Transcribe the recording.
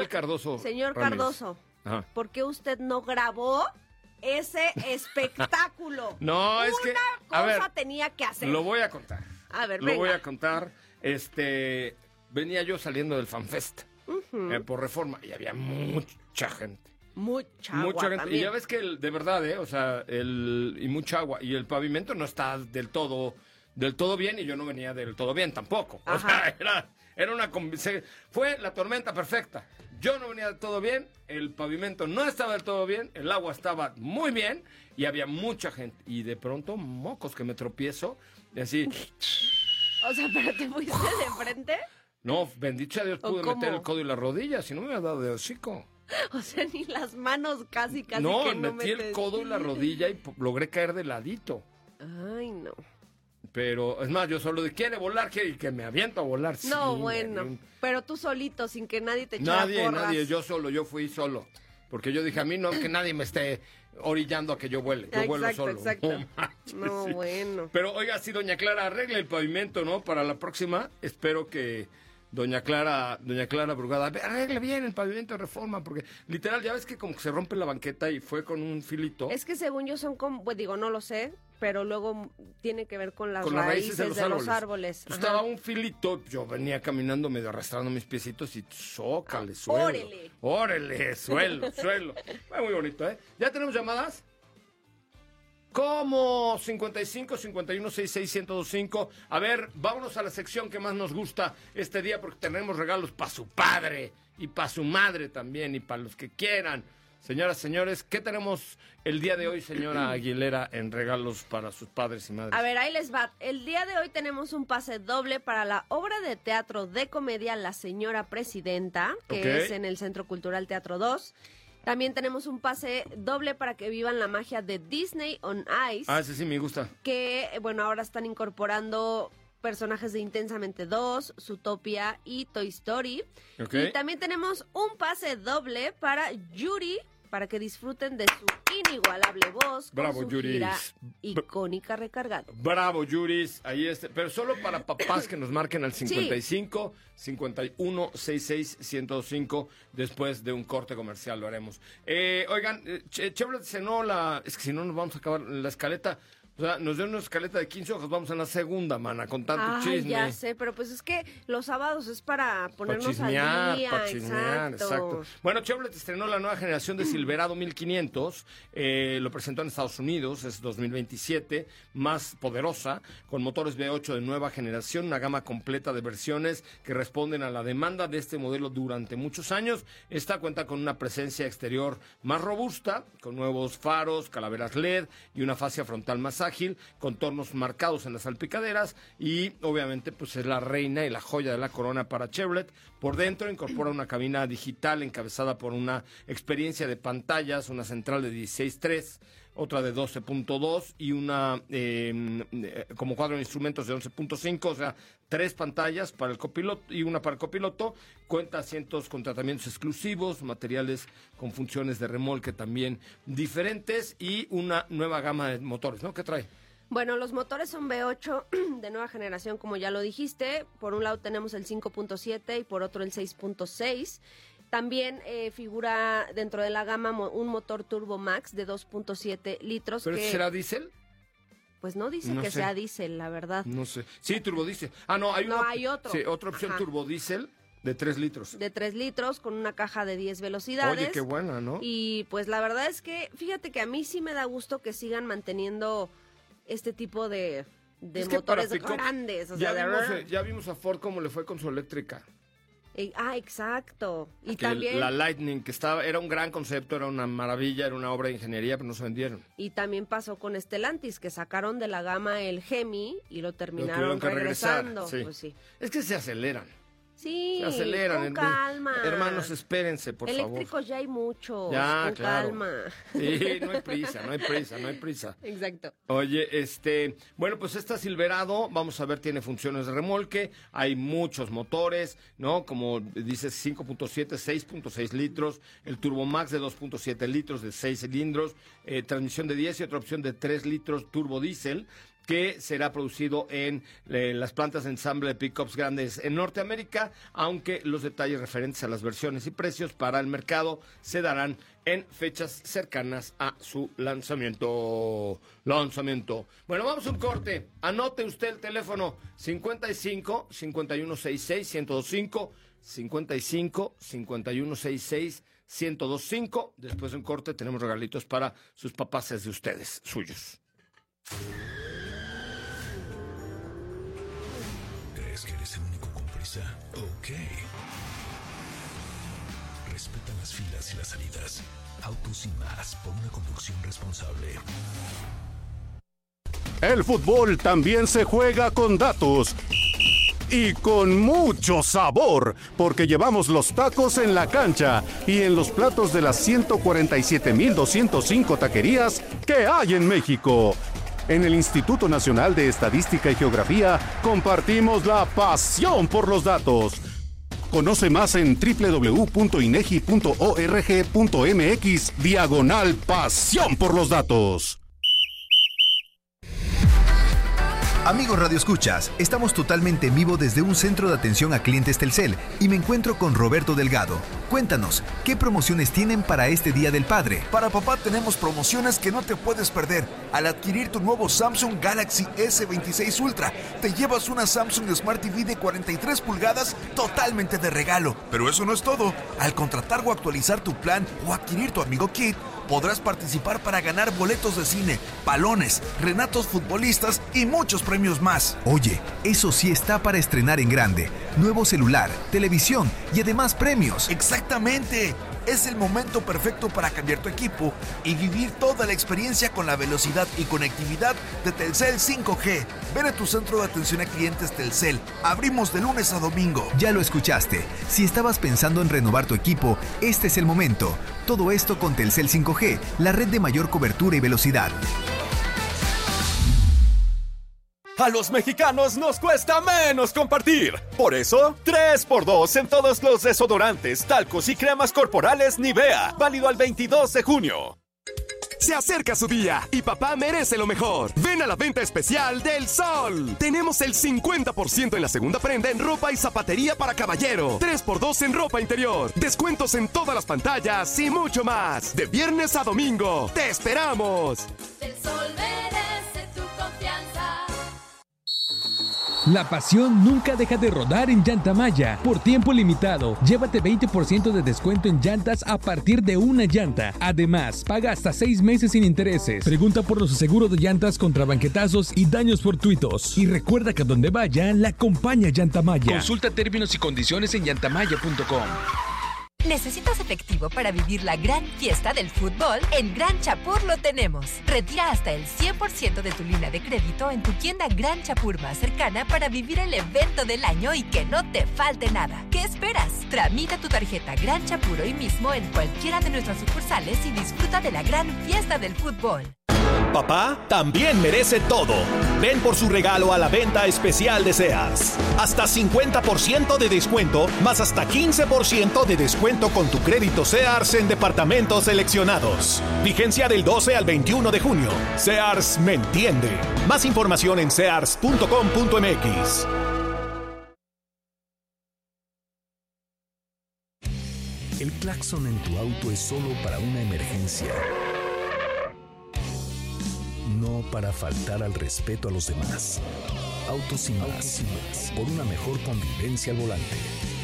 Cardoso. Señor Ramírez. Cardoso, Ajá. ¿por qué usted no grabó ese espectáculo? No, es que... Una cosa tenía que hacer. Lo voy a contar. A ver, Lo venga. voy a contar. Venía yo saliendo del FanFest por Reforma y había mucha gente. Mucha Mucha agua gente. también. Y ya ves que, de verdad, o sea, y mucha agua. Y el pavimento no está del todo bien y yo no venía del todo bien tampoco. O Ajá. sea, era una... Fue la tormenta perfecta. Yo no venía del todo bien, el pavimento no estaba del todo bien, el agua estaba muy bien y había mucha gente. Y de pronto, mocos, que me tropiezo y así... O sea, ¿pero te fuiste de frente? No, bendito sea Dios, ¿O pude cómo? meter el codo y la rodilla, si no me hubiera dado de hocico. O sea, ni las manos casi No, que no metí el metes. codo y la rodilla y logré caer de ladito. Ay, no. Pero, es más, yo solo de quiere volar, y que me aviento a volar. No, Sí, bueno. Pero tú solito, sin que nadie te echara porras. Nadie, yo fui solo. Porque yo dije, a mí no, que nadie me esté orillando a que yo vuele. Yo vuelo solo. Exacto. No manches, No, sí. bueno. Pero, oiga, sí, doña Clara, arregle el pavimento, ¿no? Para la próxima, espero que doña Clara Brugada arregle bien el pavimento de Reforma, porque literal, ya ves que como que se rompe la banqueta y fue con un filito. Es que según yo son como, pues digo, no lo sé, pero luego tiene que ver con las Con las raíces de los árboles. Pues Ajá. estaba un filito, yo venía caminando medio arrastrando mis piecitos y zócale, suelo. Órale, suelo. Fue muy bonito, ¿eh? ¿Ya tenemos llamadas? ¿Cómo? 55 51 66 1025. A ver, vámonos a la sección que más nos gusta este día porque tenemos regalos para su padre y para su madre también y para los que quieran. Señoras, señores, ¿qué tenemos el día de hoy, señora Aguilera, en regalos para sus padres y madres? A ver, ahí les va. El día de hoy tenemos un pase doble para la obra de teatro de comedia La Señora Presidenta, que Ok. es en el Centro Cultural Teatro 2. También tenemos un pase doble para que vivan la magia de Disney on Ice, Ah, ese sí me gusta. que, bueno, ahora están incorporando personajes de Intensamente 2, Zootopia y Toy Story. Ok. Y también tenemos un pase doble para Yuri, para que disfruten de su inigualable voz con Bravo, su Yuri. gira icónica Recargado. Bravo, Yuris. Ahí está. Pero solo para papás que nos marquen al 55 51 66 1025. Después de un corte comercial lo haremos. Oigan, Chevrolet cenó es que si no nos vamos a acabar la escaleta. O sea, nos dio una escaleta de 15 hojas. Vamos en la segunda, mana, con tanto Ay, chisme. ya sé, pero pues es que los sábados es para ponernos Para al día. chismear, exacto. Bueno, Chevrolet estrenó la nueva generación de Silverado 1500, lo presentó en Estados Unidos, es 2027, más poderosa, con motores V8 de nueva generación, una gama completa de versiones que responden a la demanda de este modelo durante muchos años. Esta cuenta con una presencia exterior más robusta, con nuevos faros, calaveras LED y una fascia frontal más ágil, contornos marcados en las salpicaderas y obviamente pues es la reina y la joya de la corona para Chevrolet. Por dentro incorpora una cabina digital encabezada por una experiencia de pantallas, una central de 16.3, otra de 12.2 y una como cuadro de instrumentos de 11.5, o sea, 3 pantallas para el copiloto y una para el copiloto. Cuenta asientos con tratamientos exclusivos, materiales con funciones de remolque también diferentes y una nueva gama de motores, ¿no? ¿Qué trae? Bueno, los motores son V8 de nueva generación, como ya lo dijiste. Por un lado tenemos el 5.7 y por otro el 6.6. También figura dentro de la gama un motor Turbo Max de 2.7 litros. ¿Pero que, será diésel? Pues no dice No que sé. sea diésel, la verdad. No sé. Sí, turbodiesel. Ah, no, hay otro. Sí, otra opción Ajá. turbodiesel de 3 litros. De 3 litros con una caja de 10 velocidades. Oye, qué buena, ¿no? Y pues la verdad es que, fíjate que a mí sí me da gusto que sigan manteniendo este tipo de Es que para motores pick-up, grandes. O sea, ya vimos a Ford cómo le fue con su eléctrica. Exacto. Y Que también, la Lightning, que era un gran concepto, era una maravilla, era una obra de ingeniería, pero no se vendieron. y también pasó con Stellantis, que sacaron de la gama el Hemi y lo terminaron tuvieron que regresar, regresando. sí. Pues sí. Es que se aceleran. Sí, Se aceleran. con calma. Hermanos, espérense, por Eléctricos favor. ya hay muchos, Ya, con claro. calma. Sí, no hay prisa. Exacto. Oye, bueno, pues esta Silverado, vamos a ver, tiene funciones de remolque, hay muchos motores, ¿no? Como dices, 5.7, 6.6 litros, el Turbo Max de 2.7 litros, de 6 cilindros, transmisión de 10 y otra opción de 3 litros turbo diésel, que será producido en las plantas de ensamble de pickups grandes en Norteamérica, aunque los detalles referentes a las versiones y precios para el mercado se darán en fechas cercanas a su lanzamiento. Bueno, vamos a un corte. Anote usted el teléfono 55 5166 1025, 55 5166 1025. Después de un corte tenemos regalitos para sus papaces de ustedes, suyos. ¿Crees que eres el único con prisa? Ok. Respeta las filas y las salidas. Autos y más, por una conducción responsable. El fútbol también se juega con datos. Y con mucho sabor, porque llevamos los tacos en la cancha y en los platos de las 147,205 taquerías que hay en México. En el Instituto Nacional de Estadística y Geografía compartimos la pasión por los datos. Conoce más en www.inegi.org.mx/pasión por los datos. Amigos Radio Escuchas, estamos totalmente en vivo desde un centro de atención a clientes Telcel y me encuentro con Roberto Delgado. Cuéntanos, ¿qué promociones tienen para este Día del Padre? Para papá tenemos promociones que no te puedes perder. Al adquirir tu nuevo Samsung Galaxy S26 Ultra, te llevas una Samsung Smart TV de 43 pulgadas totalmente de regalo. Pero eso no es todo. Al contratar o actualizar tu plan o adquirir tu Amigo Kit, podrás participar para ganar boletos de cine, balones, renatos futbolistas y muchos premios más. Oye, eso sí está para estrenar en grande. Nuevo celular, televisión y además premios. ¡Exactamente! Es el momento perfecto para cambiar tu equipo y vivir toda la experiencia con la velocidad y conectividad de Telcel 5G. Ven a tu centro de atención a clientes Telcel. Abrimos de lunes a domingo. Ya lo escuchaste. Si estabas pensando en renovar tu equipo, este es el momento. Todo esto con Telcel 5G, la red de mayor cobertura y velocidad. A los mexicanos nos cuesta menos compartir. Por eso, 3x2 en todos los desodorantes, talcos y cremas corporales Nivea. Válido al 22 de junio. Se acerca su día y papá merece lo mejor. Ven a la venta especial del Sol. Tenemos el 50% en la segunda prenda en ropa y zapatería para caballero. 3x2 en ropa interior. Descuentos en todas las pantallas y mucho más. De viernes a domingo. ¡Te esperamos! El Sol merece tu confianza. La pasión nunca deja de rodar en Llantamaya. Por tiempo limitado, llévate 20% de descuento en llantas a partir de una llanta. Además, paga hasta 6 meses sin intereses. Pregunta por nuestro seguro de llantas contra banquetazos y daños fortuitos. Y recuerda que a donde vaya, la acompaña Llantamaya. Consulta términos y condiciones en llantamaya.com. ¿Necesitas efectivo para vivir la gran fiesta del fútbol? En Gran Chapur lo tenemos. Retira hasta el 100% de tu línea de crédito en tu tienda Gran Chapur más cercana para vivir el evento del año y que no te falte nada. ¿Qué esperas? Tramita tu tarjeta Gran Chapur hoy mismo en cualquiera de nuestras sucursales y disfruta de la gran fiesta del fútbol. Papá también merece todo. Ven por su regalo a la venta especial de Sears. Hasta 50% de descuento, más hasta 15% de descuento con tu crédito Sears en departamentos seleccionados. Vigencia del 12 al 21 de junio. Sears me entiende. Más información en sears.com.mx. El claxon en tu auto es solo para una emergencia. No para faltar al respeto a los demás. Autos y más, por una mejor convivencia al volante.